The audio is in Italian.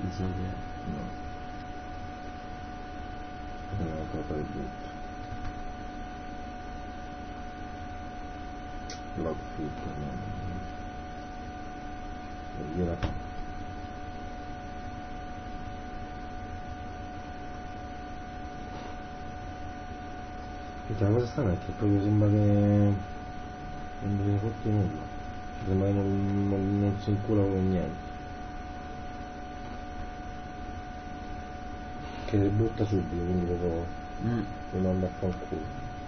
Mi sa che... No. È una cosa di brutto. Blockfit, no. E gliela fa. La cosa strana è che proprio sembra che non bisogna fotte nulla, sembra che non si incula con niente, che le butta subito, quindi proprio lo manda a fanculo.